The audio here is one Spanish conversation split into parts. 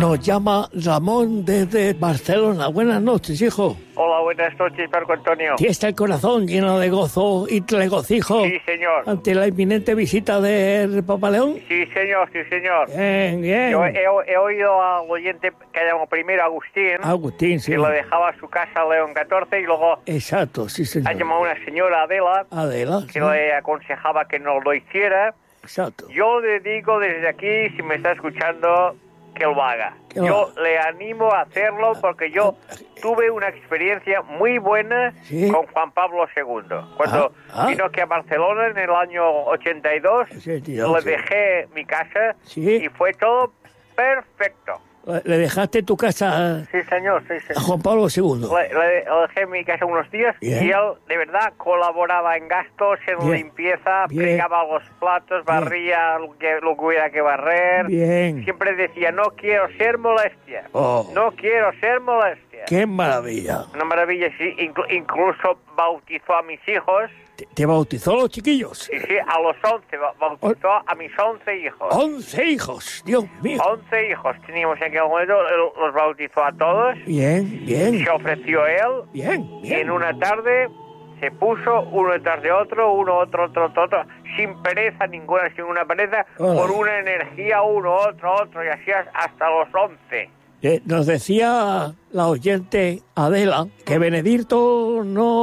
Nos llama Ramón desde Barcelona. Buenas noches, hijo. Hola, buenas noches, Marco Antonio. ¿Tienes el corazón lleno de gozo y regocijo? Sí, señor. ¿Ante la inminente visita del Papa León? Sí, señor, sí, señor. Bien, bien. Yo he oído al oyente que llamó primero Agustín, sí. que lo dejaba a su casa León XIV, y luego Exacto, sí, señor. ha llamado una señora Adela, sí. que le aconsejaba que no lo hiciera. Exacto. Yo le digo desde aquí, si me está escuchando, que lo haga. Que lo Yo haga. le animo a hacerlo porque yo tuve una experiencia muy buena con Juan Pablo II. Cuando vino aquí a Barcelona en el año 82, le dejé mi casa y fue todo perfecto. ¿Le dejaste tu casa Sí, señor, sí, a Juan Pablo II? Le dejé mi casa unos días y él, de verdad, colaboraba en gastos, en limpieza, fregaba los platos, barría lo que hubiera que barrer. Siempre decía, no quiero ser molestia. No quiero ser molestia. ¡Qué maravilla! Una maravilla, sí. Incluso bautizó a mis hijos. ¿Te bautizó a los chiquillos? Sí, a los 11. Bautizó a mis 11 hijos. 11 hijos, Dios mío. 11 hijos teníamos en aquel momento, los bautizó a todos. Bien. Se ofreció él. Bien. Y en una tarde se puso uno detrás de otro, otro, sin pereza ninguna, sin una pereza, con una energía, uno, otro, y así hasta los 11. Nos decía la oyente Adela que Benedicto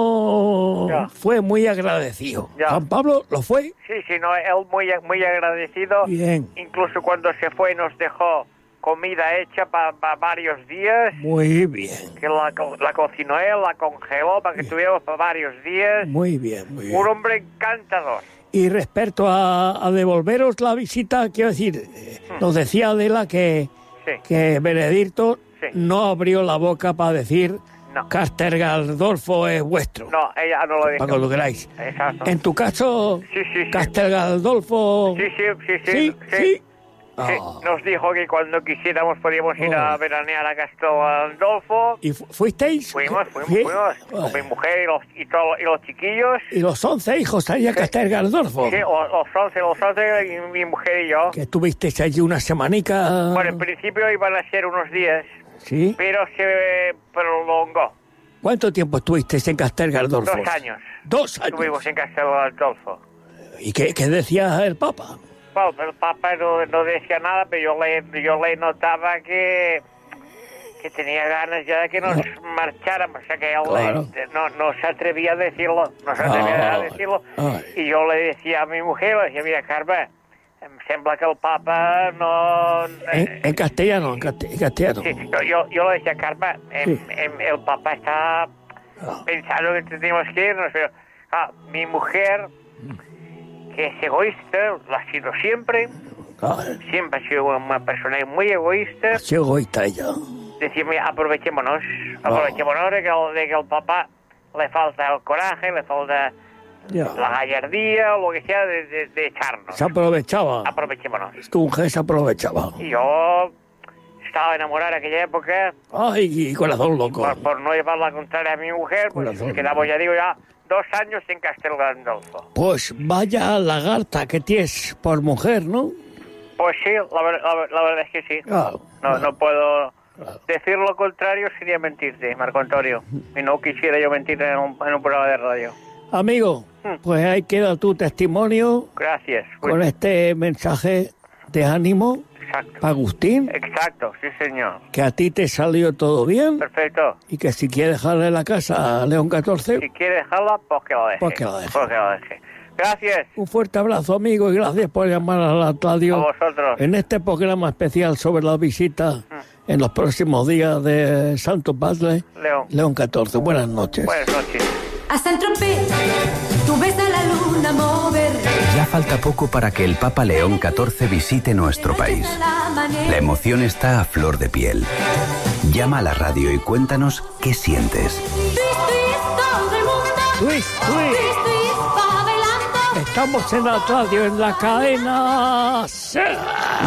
no fue muy agradecido. ¿Juan Pablo lo fue? Sí, no, él muy agradecido. Bien. Incluso cuando se fue nos dejó comida hecha para varios días. Muy bien. Que la cocinó él, la congeló para que tuviéramos para varios días. Muy bien. Un hombre encantador. Y respecto a devolveros la visita, quiero decir, nos decía Adela que Benedicto no abrió la boca para decir Castel Gandolfo es vuestro. No, ella no lo dijo. Para que lo queráis. Exacto. En tu caso, sí. Castel Gandolfo... Sí. Nos dijo que cuando quisiéramos podíamos ir a veranear a Castel Gandolfo. ¿Y fuisteis? Fuimos. Con mi mujer y los chiquillos. ¿Y los 11 hijos allí a Castel Gandolfo? Sí, los 11 y mi mujer y yo. ¿Que tuvisteis allí una semanica? Bueno, en principio iban a ser unos días. ¿Sí? Pero se prolongó. ¿Cuánto tiempo estuvisteis en Castel Gandolfo? 2 años. 2 años. Estuvimos en Castel Gandolfo. ¿Y qué decía el Papa? Bueno, el Papa no decía nada, pero yo le notaba que tenía ganas ya de que nos marcháramos. O sea, que él no se atrevía a decirlo. Y yo le decía a mi mujer, mira, Carme, em sembla que el Papa no... En castellano. Sí, yo le decía, Carme, el Papa está pensando que teníamos que irnos, pero mi mujer... que es egoísta, lo ha sido siempre. Siempre ha sido una persona muy egoísta. Ha sido egoísta ella. Decirme, aprovechémonos de que el papá le falta el coraje, le falta la gallardía, o lo que sea, de echarnos. Se aprovechaba. Aprovechémonos. Tu mujer se aprovechaba. Y yo estaba enamorado en aquella época. Ay, corazón loco. Por no llevar la contraria a mi mujer, pues quedamos, ya digo, 2 años en Castel Gandolfo. Pues vaya lagarta que tienes por mujer, ¿no? Pues sí, la verdad es que sí. No puedo decir lo contrario, sería mentirte, Marco Antonio. Y no quisiera yo mentir en un programa de radio. Amigo, pues ahí queda tu testimonio. Gracias. Con este mensaje de ánimo. Exacto. Agustín. Exacto, sí, señor. Que a ti te salió todo bien. Perfecto. Y que si quieres dejarle la casa a León XIV... Si quiere dejarla, pues que lo deje. Pues que lo deje. Gracias. Un fuerte abrazo, amigo, y gracias por llamar a la radio. A vosotros. En este programa especial sobre la visita en los próximos días de Santo Padre León XIV. Buenas noches. Buenas noches. A Saint-Tropez, tú ves a la luna mover. Ya falta poco para que el Papa León XIV visite nuestro país. La emoción está a flor de piel. Llama a la radio y cuéntanos qué sientes. Twist. Estamos en la radio, en la cadena SER.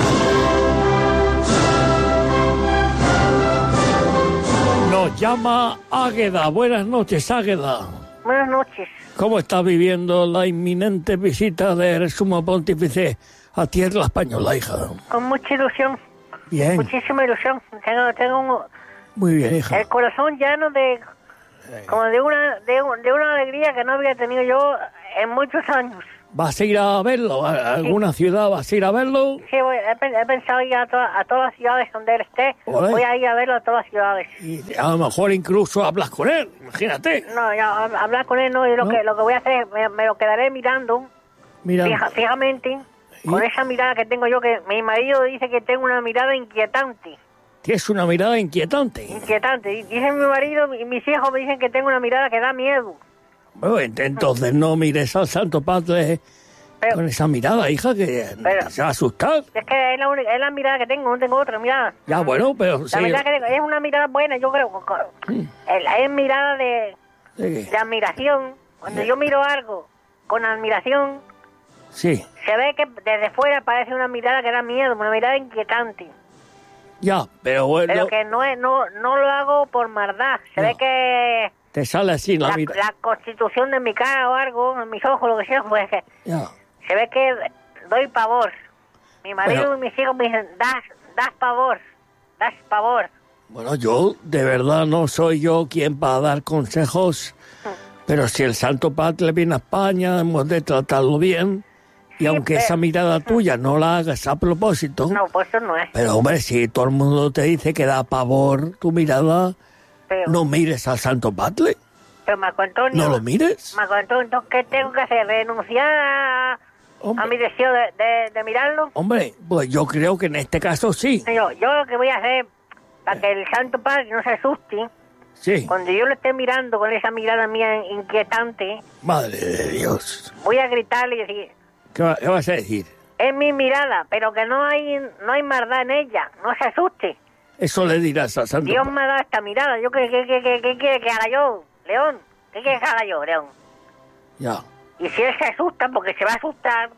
Nos llama Águeda. Buenas noches, Águeda. Buenas noches. ¿Cómo está viviendo la inminente visita del Sumo Pontífice a tierra española, hija? Con mucha ilusión. Bien. Muchísima ilusión. Tengo Muy bien, hija. el corazón lleno de... como de una alegría que no había tenido yo en muchos años. ¿Vas a ir a verlo? ¿A alguna ciudad vas a ir a verlo? Sí, he pensado ir a todas las ciudades donde él esté. Oye. Voy a ir a verlo a todas las ciudades. Y a lo mejor incluso hablas con él, imagínate. No, ya hablar con él no, y lo que voy a hacer es me lo quedaré mirando. Mira. Fijamente, con esa mirada que tengo yo, que mi marido dice que tengo una mirada inquietante. Tienes una mirada inquietante. Inquietante. Dice mi marido y mis hijos me dicen que tengo una mirada que da miedo. Bueno, entonces no mires al Santo Padre con esa mirada, hija, que se va a asustar. Es que es la mirada que tengo, no tengo otra mirada. Ya, bueno, pero... La verdad que tengo, es una mirada buena, yo creo. Es mirada de admiración. Cuando yo miro algo con admiración, sí, se ve que desde fuera parece una mirada que da miedo, una mirada inquietante. Ya, pero bueno... Pero que no lo hago por maldad. Se ve que... Te sale así la mirada. La constitución de mi cara o algo, en mis ojos, lo que sea, pues ya. Se ve que doy pavor. Mi marido y mis hijos me dicen, das pavor. Bueno, yo de verdad no soy yo quien para dar consejos, pero si el Santo Padre viene a España, hemos de tratarlo bien. Y aunque esa mirada tuya no la hagas a propósito... No, pues eso no es. Pero, hombre, si todo el mundo te dice que da pavor tu mirada, no mires al Santo Padre. Pero, Marco Antonio... ¿No lo mires? Marco Antonio, entonces, ¿qué tengo que hacer? ¿Renunciar a mi deseo de mirarlo? Hombre, pues yo creo que en este caso sí. Yo lo que voy a hacer, para que el Santo Padre no se asuste... Sí. Cuando yo lo esté mirando con esa mirada mía inquietante... Madre de Dios. Voy a gritarle y decir... ¿Qué vas a decir? Es mi mirada, pero que no hay maldad en ella. No se asuste. Eso le dirás a Santo Dios me ha dado esta mirada. ¿Qué quiere que haga yo, León? ¿Qué quiere que haga yo, León? Ya. Y si él se asusta, porque se va a asustar,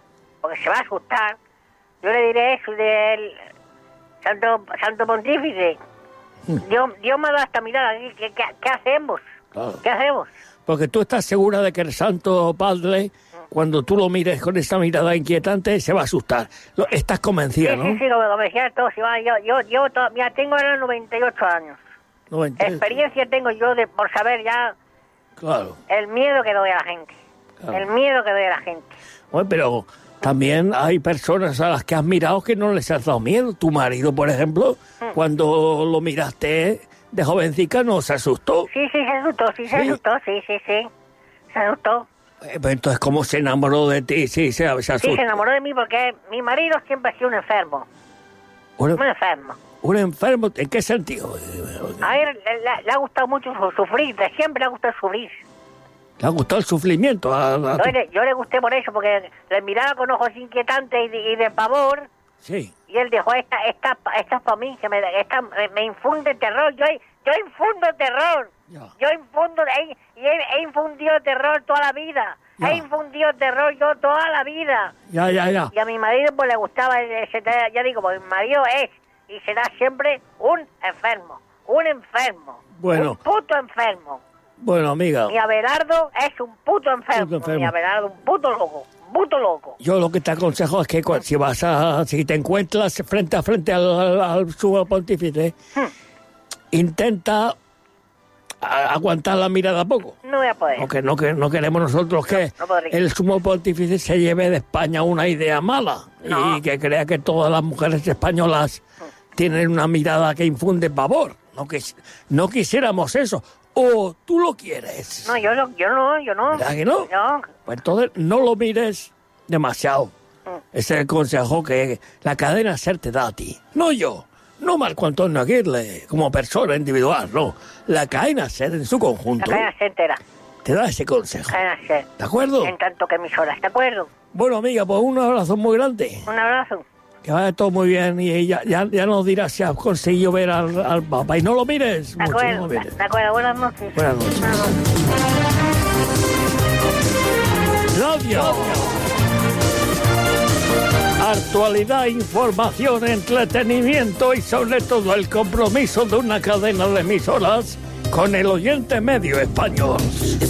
yo le diré eso del Santo Pontífice. Dios me ha dado esta mirada. ¿Qué hacemos? Claro. ¿Qué hacemos? Porque tú estás segura de que el Santo Padre, cuando tú lo mires con esa mirada inquietante, se va a asustar. Estás convencida, ¿no? Sí, como convencida todo. Yo mira, tengo ahora 98 años. 98. Experiencia tengo yo por saber ya... Claro. El miedo que doy a la gente. Claro. El miedo que doy a la gente. Bueno, pero también hay personas a las que has mirado que no les has dado miedo. Tu marido, por ejemplo, cuando lo miraste de jovencica, ¿no se asustó? Sí, se asustó. Se asustó. Pero entonces, ¿cómo se enamoró de ti? Sí, se asustó. Sí, se enamoró de mí porque mi marido siempre ha sido un enfermo. Un enfermo. ¿Un enfermo? ¿En qué sentido? A él le ha gustado mucho sufrir, siempre le ha gustado sufrir. ¿Le ha gustado el sufrimiento? Yo le gusté por eso, porque le miraba con ojos inquietantes y de pavor. Sí. Y él dijo, esta es para mí, que me infunde terror. Yo infundo terror. Ya. He infundido terror toda la vida. Ya. He infundido terror yo toda la vida. Ya. Y a mi marido pues le gustaba, ya digo, porque mi marido es y será siempre un enfermo. Bueno. Un puto enfermo. Bueno, amiga. Mi Abelardo es un puto enfermo. Mi Abelardo, un puto loco. Yo lo que te aconsejo es que si te encuentras frente a frente al sumo pontífice, intenta aguantar la mirada poco. No voy a poder. Porque no queremos nosotros que el sumo pontífice se lleve de España una idea mala y que crea que todas las mujeres españolas tienen una mirada que infunde pavor. No quisiéramos eso. ¿O tú lo quieres? No, yo no. ¿Verdad que no? No. Pues entonces no lo mires demasiado. Ese es el consejo que la cadena SER te da a ti. No yo. No Marco Antonio Aguirre como persona individual, no. La cadena SER en su conjunto. La cadena SER te da ese consejo. La cadena SER. ¿De acuerdo? En tanto que emisoras, ¿de acuerdo? Bueno, amiga, pues un abrazo muy grande. Un abrazo. Que vaya todo muy bien y ya nos dirás si has conseguido ver al Papa. Y no lo mires de mucho, acuerdo, no lo mires. De acuerdo, buenas noches. Buenas noches. Radio. Actualidad, información, entretenimiento y sobre todo el compromiso de una cadena de emisoras con el oyente medio español.